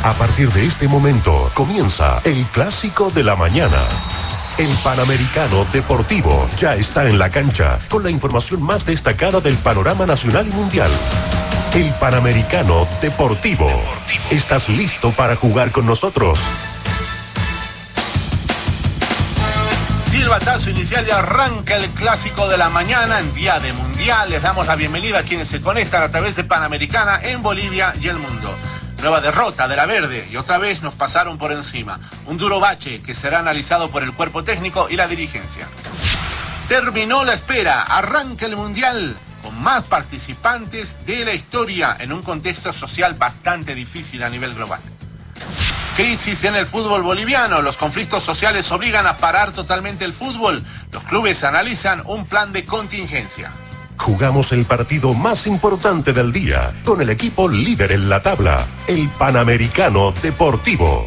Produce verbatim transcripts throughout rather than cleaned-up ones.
A partir de este momento comienza el clásico de la mañana. El Panamericano Deportivo ya está en la cancha con la información más destacada del panorama nacional y mundial. El Panamericano Deportivo. ¿Estás listo para jugar con nosotros? Silbatazo inicial y arranca el clásico de la mañana en día de mundial. Les damos la bienvenida a quienes se conectan a través de Panamericana en Bolivia y el mundo. Nueva derrota de la Verde y otra vez nos pasaron por encima. Un duro bache que será analizado por el cuerpo técnico y la dirigencia. Terminó la espera, arranca el mundial con más participantes de la historia en un contexto social bastante difícil a nivel global. Crisis en el fútbol boliviano, los conflictos sociales obligan a parar totalmente el fútbol. Los clubes analizan un plan de contingencia. Jugamos el partido más importante del día con el equipo líder en la tabla, el Panamericano Deportivo.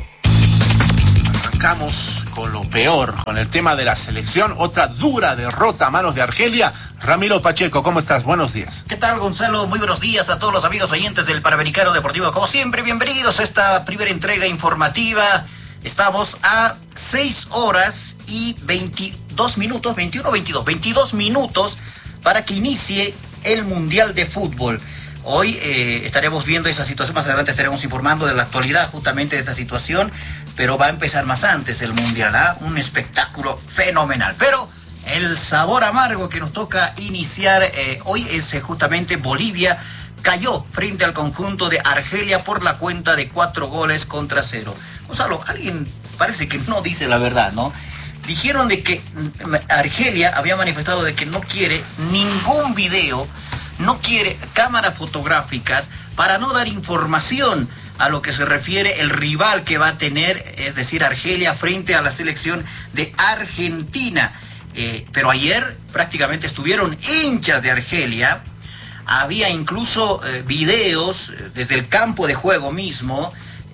Arrancamos con lo peor, con el tema de la selección, otra dura derrota a manos de Argelia. Ramiro Pacheco, ¿cómo estás? Buenos días. ¿Qué tal, Gonzalo? Muy buenos días a todos los amigos oyentes del Panamericano Deportivo. Como siempre, bienvenidos a esta primera entrega informativa. Estamos a seis horas y veintidós minutos, veintiuno, veintidós, veintidós minutos para que inicie el Mundial de Fútbol. Hoy eh, estaremos viendo esa situación, más adelante estaremos informando de la actualidad justamente de esta situación, pero va a empezar más antes el Mundial, ¿ah? Un espectáculo fenomenal. Pero el sabor amargo que nos toca iniciar eh, hoy es eh, justamente Bolivia cayó frente al conjunto de Argelia por la cuenta de cuatro goles contra cero. Gonzalo, alguien parece que no dice la verdad, ¿no? Dijeron de que Argelia había manifestado de que no quiere ningún video, no quiere cámaras fotográficas para no dar información a lo que se refiere el rival que va a tener, es decir, Argelia frente a la selección de Argentina. Eh, pero ayer prácticamente estuvieron hinchas de Argelia, había incluso eh, videos eh, desde el campo de juego mismo,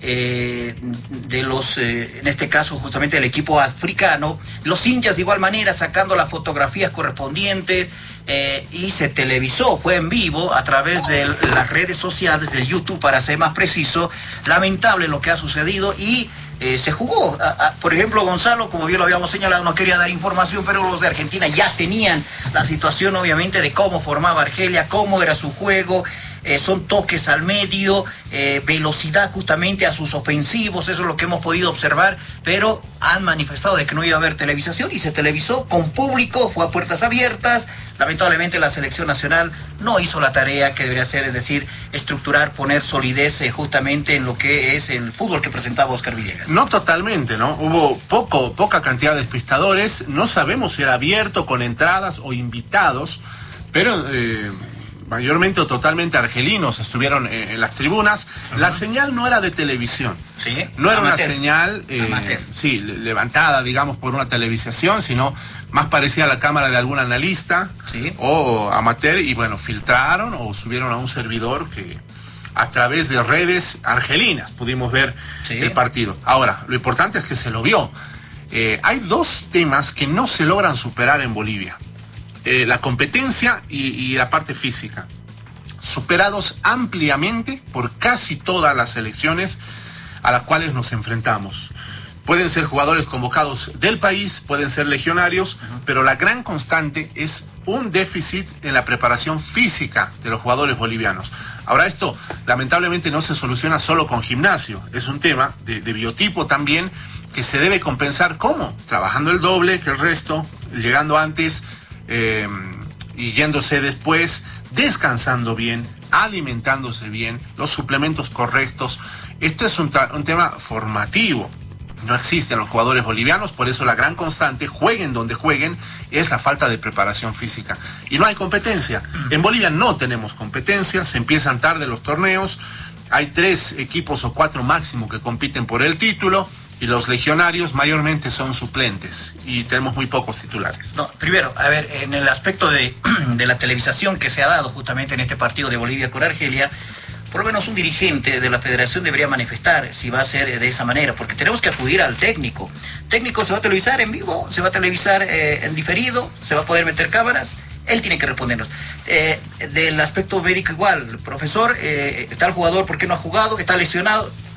Eh, de los, eh, en este caso justamente del equipo africano, los hinchas de igual manera sacando las fotografías correspondientes eh, y se televisó, fue en vivo a través de las redes sociales, del YouTube para ser más preciso. Lamentable lo que ha sucedido y eh, se jugó. A, a, por ejemplo, Gonzalo, como bien lo habíamos señalado, no quería dar información, pero los de Argentina ya tenían la situación obviamente de cómo formaba Argelia, cómo era su juego. Eh, son toques al medio, eh, velocidad justamente a sus ofensivos, eso es lo que hemos podido observar, pero han manifestado de que no iba a haber televisación y se televisó con público, fue a puertas abiertas. Lamentablemente la selección nacional no hizo la tarea que debería hacer, es decir, estructurar, poner solidez eh, justamente en lo que es el fútbol que presentaba Oscar Villegas. No totalmente, ¿no? Hubo poco, poca cantidad de espectadores, no sabemos si era abierto con entradas o invitados, pero Eh... mayormente o totalmente argelinos estuvieron eh, en las tribunas. Uh-huh. La señal no era de televisión. Sí. No era Amateur. una señal eh, sí, levantada, digamos, por una televisación, sino más parecía a la cámara de algún analista, sí, o amateur, y bueno, filtraron o subieron a un servidor que a través de redes argelinas pudimos ver, sí, el partido. Ahora, lo importante es que se lo vio. Eh, hay dos temas que no se logran superar en Bolivia. Eh, la competencia y, y la parte física, superados ampliamente por casi todas las selecciones a las cuales nos enfrentamos. Pueden ser jugadores convocados del país, pueden ser legionarios, uh-huh, pero la gran constante es un déficit en la preparación física de los jugadores bolivianos. Ahora, esto lamentablemente no se soluciona solo con gimnasio, es un tema de, de biotipo también que se debe compensar. ¿Cómo? Trabajando el doble que el resto, llegando antes Eh, y yéndose después, descansando bien, alimentándose bien, los suplementos correctos. Este es un, un tema formativo. No existen los jugadores bolivianos, por eso la gran constante, jueguen donde jueguen, es la falta de preparación física. Y no hay competencia. En Bolivia no tenemos competencia, se empiezan tarde los torneos, hay tres equipos o cuatro máximo que compiten por el título, y los legionarios mayormente son suplentes y tenemos muy pocos titulares. No, primero, a ver, en el aspecto de, de la televisación que se ha dado justamente en este partido de Bolivia con Argelia, por lo menos un dirigente de la federación debería manifestar si va a ser de esa manera, porque tenemos que acudir al técnico. Técnico se va a televisar en vivo, se va a televisar eh, en diferido, se va a poder meter cámaras, él tiene que respondernos. Eh, del aspecto médico igual, profesor, eh, tal jugador, ¿por qué no ha jugado? Está lesionado.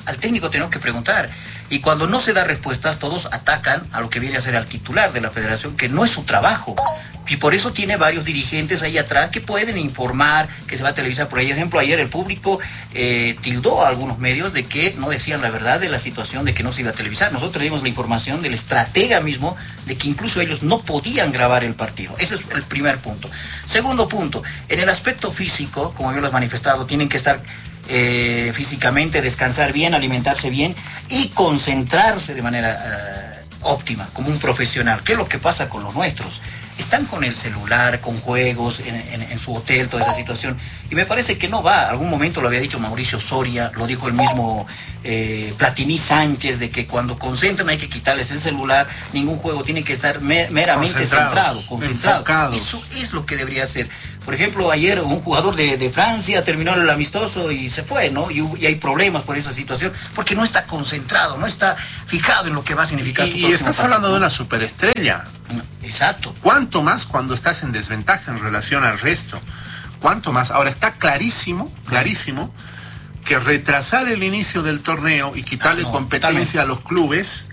al técnico tenemos que preguntar. Y cuando no se da respuestas, todos atacan a lo que viene a ser al titular de la federación, que no es su trabajo. Y por eso tiene varios dirigentes ahí atrás que pueden informar, que se va a televisar. Por ejemplo, ayer el público eh, tildó a algunos medios de que no decían la verdad de la situación de que no se iba a televisar. Nosotros dimos la información del estratega mismo, de que incluso ellos no podían grabar el partido. Ese es el primer punto. Segundo punto, en el aspecto físico, como yo lo he manifestado, tienen que estar eh, físicamente, descansar bien, alimentarse bien y concentrarse de manera eh, óptima, como un profesional. ¿Qué es lo que pasa con los nuestros? Están con el celular, con juegos, en, en, en su hotel, toda esa situación. Y me parece que no va. Algún momento lo había dicho Mauricio Soria, lo dijo el mismo eh, Platini Sánchez, de que cuando concentran hay que quitarles el celular, ningún juego tiene que estar mer meramente centrado, concentrado. Enfocados. Eso es lo que debería ser. Por ejemplo, ayer un jugador de, de Francia terminó el amistoso y se fue, ¿no? Y, y hay problemas por esa situación, porque no está concentrado, no está fijado en lo que va a significar y, su Y próximo estás partido, hablando ¿no? de una superestrella. Exacto. ¿Cuánto más cuando estás en desventaja en relación al resto? ¿Cuánto más? Ahora está clarísimo, clarísimo, que retrasar el inicio del torneo y quitarle ah, no, competencia totalmente. a los clubes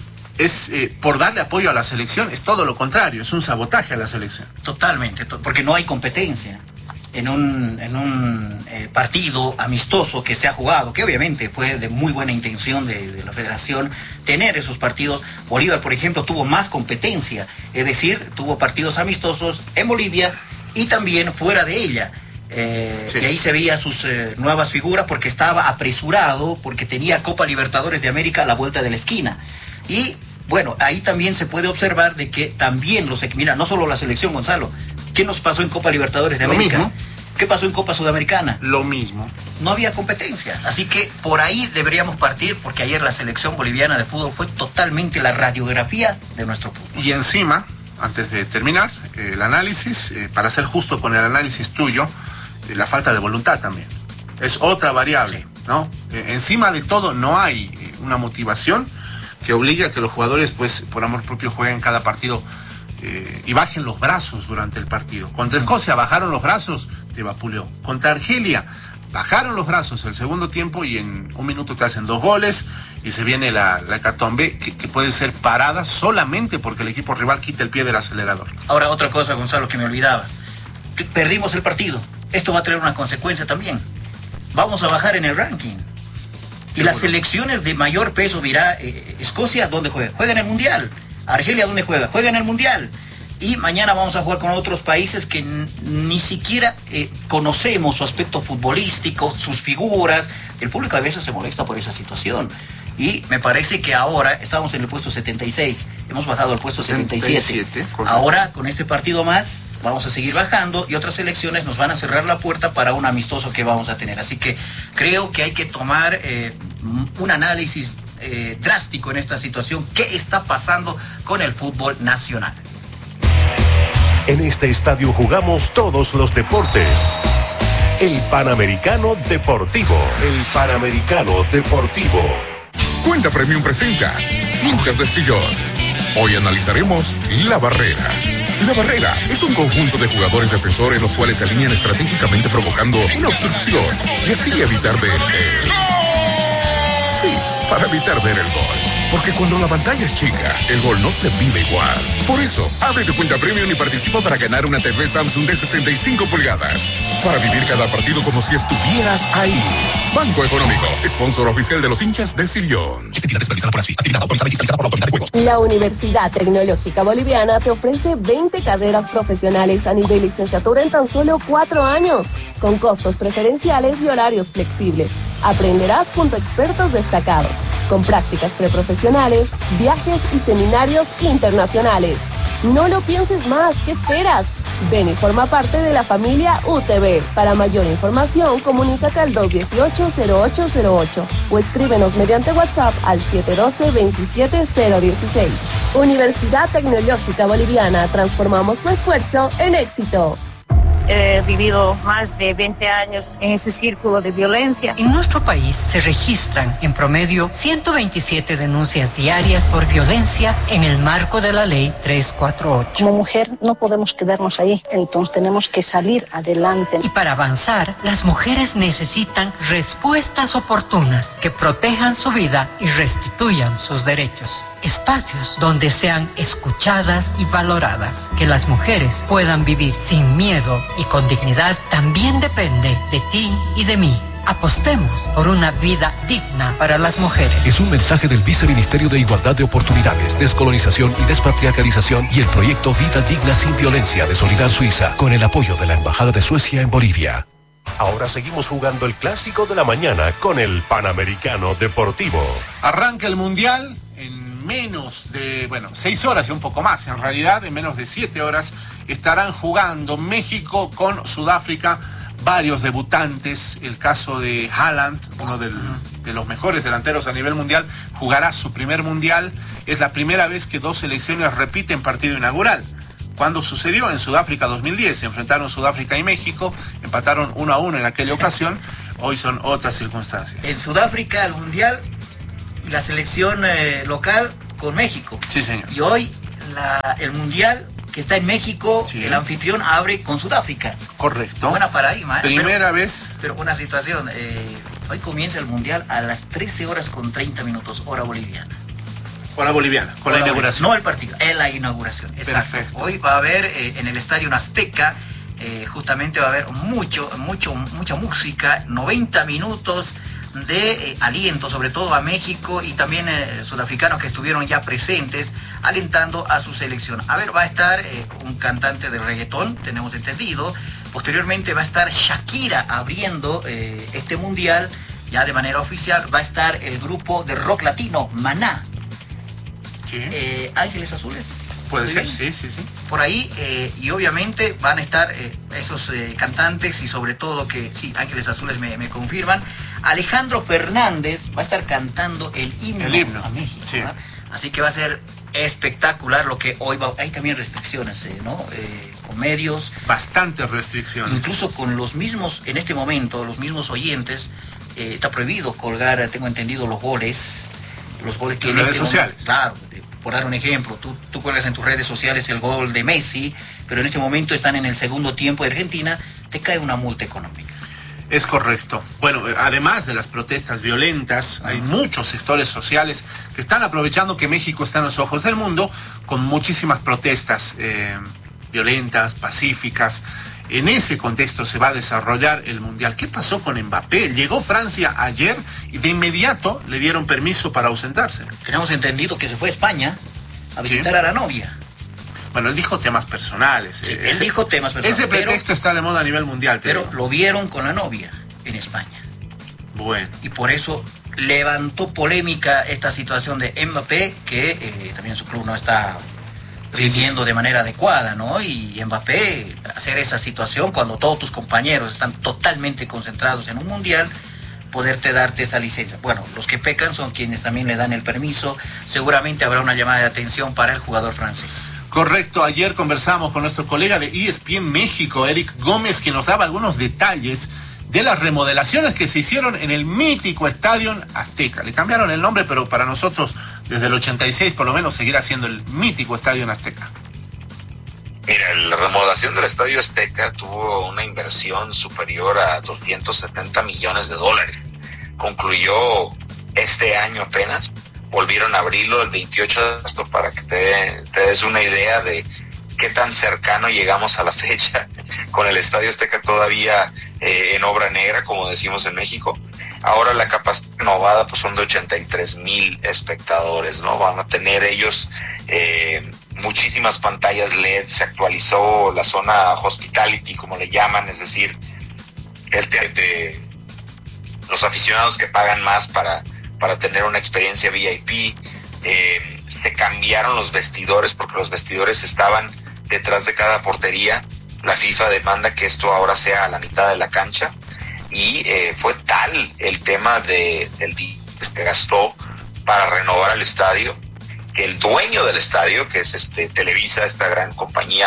es eh, por darle apoyo a la selección, es todo lo contrario, es un sabotaje a la selección. Totalmente, to porque no hay competencia en un, en un eh, partido amistoso que se ha jugado, que obviamente fue de muy buena intención de, de la federación tener esos partidos. Bolívar, por ejemplo, tuvo más competencia, es decir, tuvo partidos amistosos en Bolivia y también fuera de ella. Eh, sí. Que ahí se veía sus eh, nuevas figuras porque estaba apresurado, porque tenía Copa Libertadores de América a la vuelta de la esquina. Y bueno, ahí también se puede observar de que también los... Mira, no solo la selección, Gonzalo. ¿Qué nos pasó en Copa Libertadores de América? Lo mismo. ¿Qué pasó en Copa Sudamericana? Lo mismo. No había competencia. Así que por ahí deberíamos partir, porque ayer la selección boliviana de fútbol fue totalmente la radiografía de nuestro fútbol. Y encima, antes de terminar eh, el análisis, eh, para ser justo con el análisis tuyo, eh, la falta de voluntad también. Es otra variable, sí. ¿no? Eh, encima de todo, no hay eh, una motivación que obligue a que los jugadores, pues, por amor propio, jueguen cada partido eh, y bajen los brazos durante el partido. Contra Escocia bajaron los brazos, te vapuleó. Contra Argelia bajaron los brazos el segundo tiempo y en un minuto te hacen dos goles y se viene la, la hecatombe que, que puede ser parada solamente porque el equipo rival quita el pie del acelerador. Ahora, otra cosa, Gonzalo, que me olvidaba. Que perdimos el partido. Esto va a traer una consecuencia también. Vamos a bajar en el ranking. Y las selecciones de mayor peso, dirá, eh, Escocia, ¿dónde juega? Juega en el Mundial. Argelia, ¿dónde juega? Juega en el Mundial. Y mañana vamos a jugar con otros países que ni siquiera eh, conocemos su aspecto futbolístico, sus figuras. El público a veces se molesta por esa situación. Y me parece que ahora estamos en el puesto setenta y seis. Hemos bajado al puesto setenta y siete. setenta y siete, ahora, con este partido más, vamos a seguir bajando y otras selecciones nos van a cerrar la puerta para un amistoso que vamos a tener. Así que creo que hay que tomar eh, un análisis eh, drástico en esta situación. ¿Qué está pasando con el fútbol nacional? En este estadio jugamos todos los deportes. El Panamericano Deportivo. El Panamericano Deportivo. Cuenta Premium presenta Hinchas de Sillón. Hoy analizaremos La Barrera. La Barrera es un conjunto de jugadores defensores los cuales se alinean estratégicamente provocando una obstrucción y así evitar ver el... Sí, para evitar ver el gol. Porque cuando la pantalla es chica, el gol no se vive igual. Por eso, abre tu cuenta Premium y participa para ganar una T V Samsung de sesenta y cinco pulgadas. Para vivir cada partido como si estuvieras ahí. Banco Económico, sponsor oficial de los hinchas de Sillón. La Universidad Tecnológica Boliviana te ofrece veinte carreras profesionales a nivel licenciatura en tan solo cuatro años, con costos preferenciales y horarios flexibles. Aprenderás junto a expertos destacados, con prácticas preprofesionales, viajes y seminarios internacionales. No lo pienses más, ¿qué esperas? Ven y forma parte de la familia U T B. Para mayor información, comunícate al dos uno ocho, cero ocho cero ocho o escríbenos mediante WhatsApp al siete uno dos, veintisiete cero dieciséis. Universidad Tecnológica Boliviana, transformamos tu esfuerzo en éxito. He vivido más de veinte años en ese círculo de violencia. En nuestro país se registran en promedio ciento veintisiete denuncias diarias por violencia en el marco de la ley trescientos cuarenta y ocho. Como mujer no podemos quedarnos ahí, entonces tenemos que salir adelante. Y para avanzar, las mujeres necesitan respuestas oportunas que protejan su vida y restituyan sus derechos. Espacios donde sean escuchadas y valoradas. Que las mujeres puedan vivir sin miedo y con dignidad también depende de ti y de mí. Apostemos por una vida digna para las mujeres. Es un mensaje del Viceministerio de Igualdad de Oportunidades, Descolonización y Despatriarcalización y el proyecto Vida Digna Sin Violencia de Solidar Suiza, con el apoyo de la Embajada de Suecia en Bolivia. Ahora seguimos jugando el clásico de la mañana con el Panamericano Deportivo. Arranca el Mundial en menos de, bueno, seis horas y un poco más. En realidad, en menos de siete horas estarán jugando México con Sudáfrica. Varios debutantes, el caso de Haaland, uno del, de los mejores delanteros a nivel mundial, jugará su primer mundial. Es la primera vez que dos selecciones repiten partido inaugural. Cuando sucedió en Sudáfrica dos mil diez, se enfrentaron Sudáfrica y México, empataron uno a uno en aquella ocasión. Hoy son otras circunstancias. En Sudáfrica el mundial, la selección eh, local con México. Sí, señor. Y hoy la, el mundial que está en México, sí. El anfitrión abre con Sudáfrica. Correcto. Buena paradigma. ¿eh? Primera pero, vez. Pero una situación, eh, hoy comienza el Mundial a las trece horas con treinta minutos, hora boliviana. Hora boliviana, con hora la inauguración. No el partido, es la inauguración. Exacto. Perfecto. Hoy va a haber eh, en el Estadio Azteca, eh, justamente va a haber mucho, mucho, mucha música, noventa minutos de eh, aliento, sobre todo a México y también eh, sudafricanos que estuvieron ya presentes, alentando a su selección. A ver, va a estar eh, un cantante de reggaetón, tenemos entendido. Posteriormente va a estar Shakira abriendo eh, este mundial, ya de manera oficial. Va a estar el grupo de rock latino, Maná. Sí. Eh, Ángeles Azules. Puede ser, sí, sí, sí. Por ahí, eh, y obviamente van a estar eh, esos eh, cantantes y sobre todo que, sí, Ángeles Azules me, me confirman. Alejandro Fernández va a estar cantando el himno, el himno. a México. Sí. Así que va a ser espectacular lo que hoy va. Hay también restricciones, eh, ¿no? Eh, con medios. Bastantes restricciones. Incluso con los mismos, en este momento, los mismos oyentes, eh, está prohibido colgar, tengo entendido, los goles. Los goles que en redes este sociales. Momento, claro. Por dar un ejemplo, tú, tú cuelgas en tus redes sociales el gol de Messi, pero en este momento están en el segundo tiempo de Argentina, te cae una multa económica. Es correcto. Bueno, además de las protestas violentas, hay muchos sectores sociales que están aprovechando que México está en los ojos del mundo con muchísimas protestas eh, violentas, pacíficas. En ese contexto se va a desarrollar el Mundial. ¿Qué pasó con Mbappé? Llegó Francia ayer y de inmediato le dieron permiso para ausentarse. Tenemos entendido que se fue a España a visitar sí. a la novia. Bueno, él dijo temas personales. Sí, ese, él dijo temas personales. Ese pretexto pero, está de moda a nivel mundial. Pero digo. Lo vieron con la novia en España. Bueno. Y por eso levantó polémica esta situación de Mbappé, que eh, también su club no está rindiendo sí, sí. de manera adecuada, ¿no? Y Mbappé, hacer esa situación cuando todos tus compañeros están totalmente concentrados en un mundial, poderte darte esa licencia. Bueno, los que pecan son quienes también le dan el permiso. Seguramente habrá una llamada de atención para el jugador francés. Correcto, ayer conversamos con nuestro colega de E S P N México, Eric Gómez, que nos daba algunos detalles de las remodelaciones que se hicieron en el mítico Estadio Azteca. Le cambiaron el nombre, pero para nosotros, desde el ochenta y seis por lo menos, seguirá siendo el mítico Estadio Azteca. Mira, la remodelación del Estadio Azteca tuvo una inversión superior a doscientos setenta millones de dólares. Concluyó este año apenas. Volvieron a abrirlo el veintiocho de agosto para que te, te des una idea de qué tan cercano llegamos a la fecha con el Estadio Azteca todavía eh, en obra negra, como decimos en México. Ahora la capacidad renovada pues son de ochenta y tres mil espectadores, ¿no? Van a tener ellos eh, muchísimas pantallas L E D, se actualizó la zona hospitality, como le llaman, es decir, el te, de los aficionados que pagan más para, para tener una experiencia V I P. Eh, se cambiaron los vestidores porque los vestidores estaban detrás de cada portería. La FIFA demanda que esto ahora sea a la mitad de la cancha y eh, fue tal el tema de, del dinero que gastó para renovar el estadio que el dueño del estadio, que es este Televisa, esta gran compañía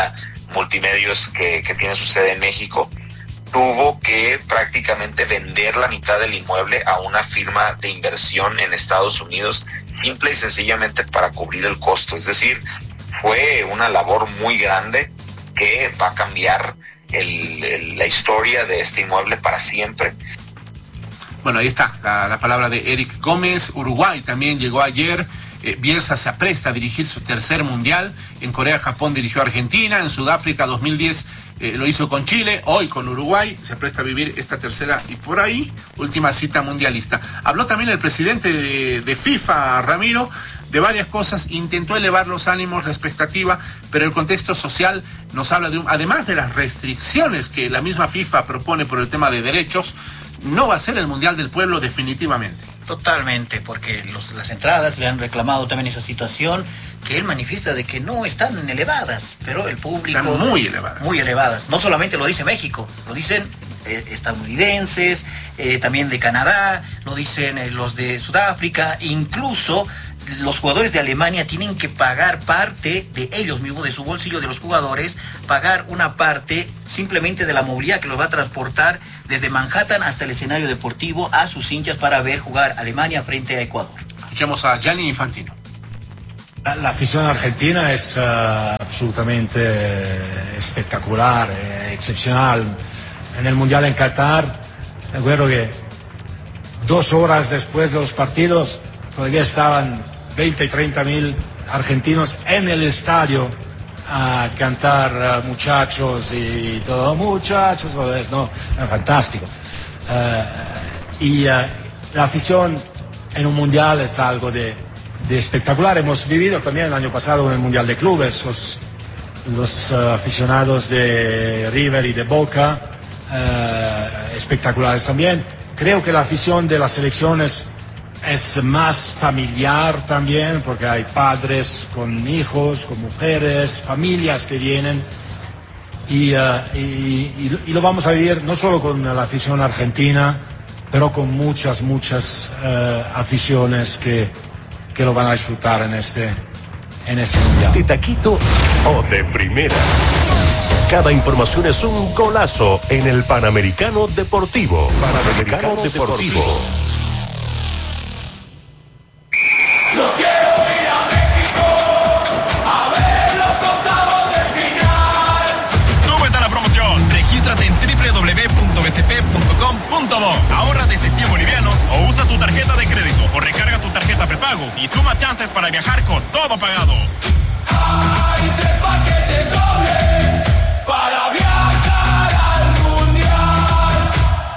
Multimedios, que, que tiene su sede en México, tuvo que prácticamente vender la mitad del inmueble a una firma de inversión en Estados Unidos, simple y sencillamente para cubrir el costo. Es decir, fue una labor muy grande que va a cambiar el, el, la historia de este inmueble para siempre. Bueno, ahí está la, la palabra de Eric Gómez. Uruguay también llegó ayer. Eh, Bielsa se apresta a dirigir su tercer mundial. En Corea, Japón dirigió a Argentina. En Sudáfrica dos mil diez eh, lo hizo con Chile. Hoy con Uruguay se apresta a vivir esta tercera y por ahí última cita mundialista. Habló también el presidente de, de FIFA, Ramiro, de varias cosas. Intentó elevar los ánimos, la expectativa, pero el contexto social nos habla de un, además de las restricciones que la misma FIFA propone por el tema de derechos, no va a ser el Mundial del Pueblo definitivamente. Totalmente, porque los, las entradas le han reclamado también esa situación que él manifiesta de que no están elevadas, pero el público... Están muy elevadas. Muy elevadas. No solamente lo dice México, lo dicen eh, estadounidenses, eh, también de Canadá, lo dicen eh, los de Sudáfrica, incluso los jugadores de Alemania tienen que pagar parte de ellos mismos, de su bolsillo de los jugadores, pagar una parte simplemente de la movilidad que los va a transportar desde Manhattan hasta el escenario deportivo a sus hinchas para ver jugar Alemania frente a Ecuador. Escuchemos a Gianni Infantino. La afición argentina es uh, absolutamente espectacular, eh, excepcional. En el Mundial en Qatar, recuerdo que dos horas después de los partidos todavía estaban veinte y treinta mil argentinos en el estadio a cantar uh, muchachos y todo, muchachos, no, no, fantástico. Uh, y uh, la afición en un mundial es algo de, de espectacular. Hemos vivido también el año pasado en el Mundial de Clubes, los, los uh, aficionados de River y de Boca, uh, espectaculares también. Creo que la afición de las selecciones es más familiar también, porque hay padres con hijos, con mujeres, familias que vienen, y, uh, y, y, y lo vamos a vivir no solo con la afición argentina, pero con muchas, muchas uh, aficiones que, que lo van a disfrutar en este, en este mundial. De taquito o de primera. Cada información es un golazo en el Panamericano Deportivo. Panamericano Deportivo. Yo quiero ir a México a ver los octavos de final. Súbete a la promoción. Regístrate en doble u doble u doble u punto b c p punto com punto do. Ahorra desde cien bolivianos o usa tu tarjeta de crédito o recarga tu tarjeta prepago y suma chances para viajar con todo pagado. Hay tres paquetes dobles para viajar al mundial.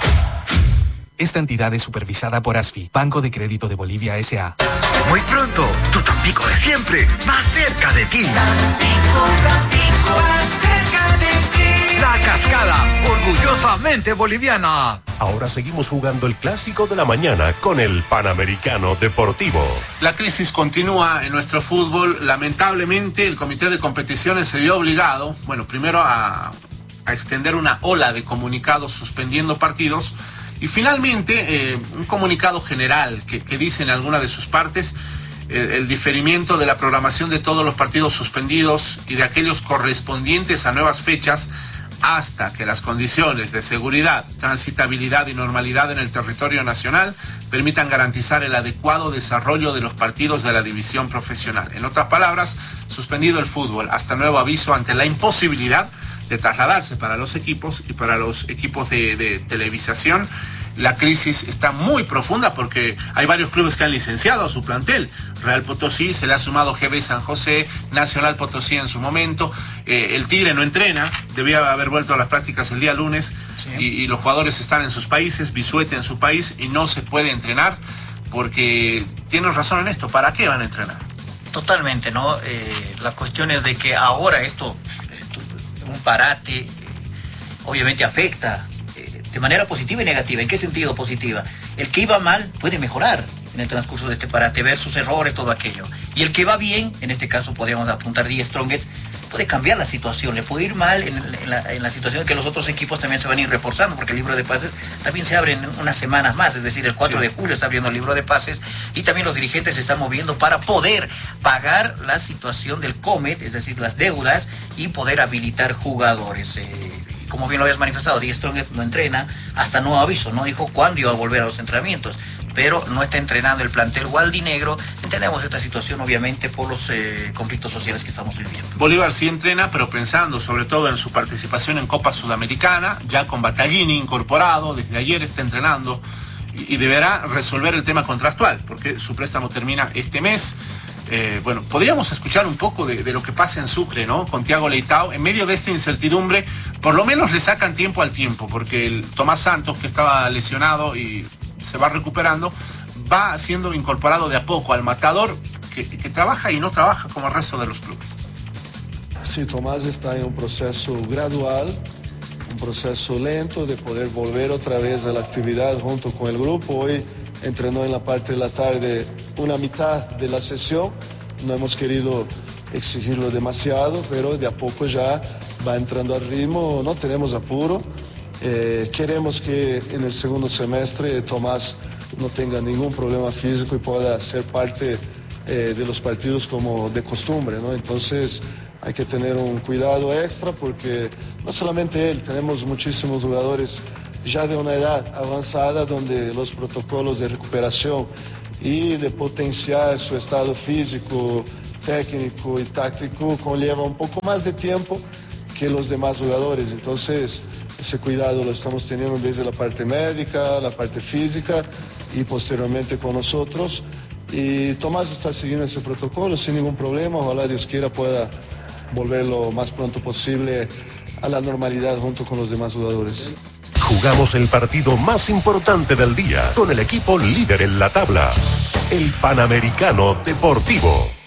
Esta entidad es supervisada por ASFI, Banco de Crédito de Bolivia S A Muy pronto, tu Tampico de siempre, más cerca de ti. Tampico, Tampico, más cerca de ti. La Cascada, orgullosamente boliviana. Ahora seguimos jugando el clásico de la mañana con el Panamericano Deportivo. La crisis continúa en nuestro fútbol. Lamentablemente, el comité de competiciones se vio obligado, bueno, primero a, a extender una ola de comunicados suspendiendo partidos. Y finalmente, eh, un comunicado general que, que dice en alguna de sus partes eh, el diferimiento de la programación de todos los partidos suspendidos y de aquellos correspondientes a nuevas fechas hasta que las condiciones de seguridad, transitabilidad y normalidad en el territorio nacional permitan garantizar el adecuado desarrollo de los partidos de la división profesional. En otras palabras, suspendido el fútbol hasta nuevo aviso ante la imposibilidad de trasladarse para los equipos y para los equipos de, de televisación. La crisis está muy profunda porque hay varios clubes que han licenciado a su plantel. Real Potosí, se le ha sumado G B San José, Nacional Potosí en su momento. Eh, el Tigre no entrena, debía haber vuelto a las prácticas el día lunes, sí. y, y los jugadores están en sus países, Bisuete en su país, y no se puede entrenar porque tienen razón en esto. ¿Para qué van a entrenar? Totalmente, ¿no? Eh, la cuestión es de que ahora esto, esto un parate, eh, obviamente afecta eh, de manera positiva y negativa. ¿En qué sentido positiva? El que iba mal puede mejorar en el transcurso de este parate, ver sus errores, todo aquello. Y el que va bien, en este caso podríamos apuntar Die Strongest, puede cambiar la situación, le puede ir mal en, en, la, en la situación de que los otros equipos también se van a ir reforzando, porque el libro de pases también se abre en unas semanas más, es decir, el cuatro sí. de julio está abriendo el libro de pases y también los dirigentes se están moviendo para poder pagar la situación del Comet, es decir, las deudas, y poder habilitar jugadores. Eh, como bien lo habías manifestado, Die Strong no entrena hasta nuevo aviso, no dijo cuándo iba a volver a los entrenamientos, pero no está entrenando el plantel gualdinegro. Entendemos esta situación obviamente por los eh, conflictos sociales que estamos viviendo. Bolívar sí entrena, pero pensando sobre todo en su participación en Copa Sudamericana, ya con Battaglini incorporado, desde ayer está entrenando y, y deberá resolver el tema contractual, porque su préstamo termina este mes. Eh, bueno, podríamos escuchar un poco de, de lo que pasa en Sucre, ¿no? Con Thiago Leitao, en medio de esta incertidumbre, por lo menos le sacan tiempo al tiempo, porque el Tomás Santos, que estaba lesionado y se va recuperando, va siendo incorporado de a poco al matador, que, que trabaja y no trabaja como el resto de los clubes. Sí, Tomás está en un proceso gradual, un proceso lento de poder volver otra vez a la actividad junto con el grupo. Hoy entrenó en la parte de la tarde una mitad de la sesión, no hemos querido exigirlo demasiado, pero de a poco ya va entrando al ritmo, no tenemos apuro. Eh, queremos que en el segundo semestre Tomás no tenga ningún problema físico y pueda ser parte eh, de los partidos como de costumbre, ¿no? Entonces hay que tener un cuidado extra porque no solamente él, tenemos muchísimos jugadores ya de una edad avanzada donde los protocolos de recuperación y de potenciar su estado físico, técnico y táctico conlleva un poco más de tiempo que los demás jugadores. Entonces ese cuidado lo estamos teniendo desde la parte médica, la parte física y posteriormente con nosotros. Y Tomás está siguiendo ese protocolo sin ningún problema. Ojalá Dios quiera pueda volver lo más pronto posible a la normalidad junto con los demás jugadores. Jugamos el partido más importante del día con el equipo líder en la tabla, el Panamericano Deportivo.